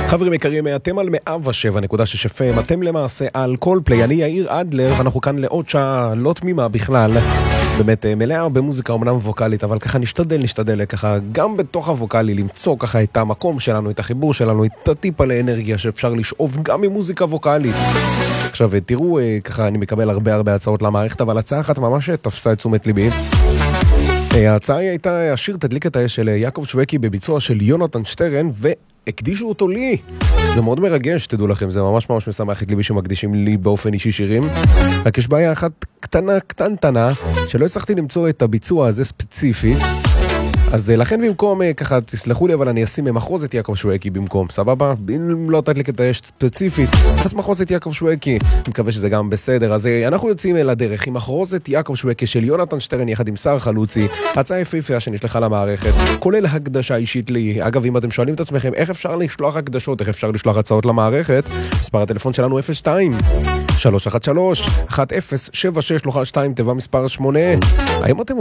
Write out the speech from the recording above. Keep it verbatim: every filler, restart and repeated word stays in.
חברים יקרים, אתם על מאה ושבע נקודה שש אף אם, אתם למעשה על קולפליי, אני יאיר אדלר, ואנחנו כאן לעוד שעה לא תמימה בכלל, באמת מלאה במוזיקה אומנם ווקלית, אבל ככה נשתדל, נשתדל ככה גם בתוך הווקלי למצוא ככה את המקום שלנו, את החיבור שלנו, את הטיפה לאנרגיה שאפשר לשאוב גם ממוזיקה ווקלית. עכשיו תראו, ככה אני מקבל הרבה הרבה הצעות למערכת, אבל הצעה אחת ממש תפסה את תשומת ליבי. ההצעה הייתה השיר תדליק את האש של יעקב שווקי בביצוע של יונתן שטרן, והקדישו אותו לי. זה מאוד מרגש, תדעו לכם, זה ממש ממש משמח את ליבי שמקדישים לי באופן אישי שירים. רק יש בעיה אחת קטנה, קטנטנה, שלא הצלחתי למצוא את הביצוע הזה ספציפית. אז לכן במקום, ככה תסלחו לי, אבל אני אשים מחרוזת יעקב שווקי במקום, סבבה? אם לא תדליק את האש ספציפית, אז מחרוזת יעקב שווקי, אני מקווה שזה גם בסדר. אז אנחנו יוצאים אל הדרך עם מחרוזת יעקב שווקי של יונתן שטרן יחד עם שר חלוצי, הצעה יפהפייה שנשלחה למערכת, כולל הקדשה אישית לי. אגב, אם אתם שואלים את עצמכם איך אפשר לשלוח הקדשות, איך אפשר לשלוח הצעות למערכת, מספר הטלפון שלנו אפס שתיים שלוש אחת שלוש אחת אפס שבע שש שלוש שתיים, תיבה מספר שמונה. האם אתם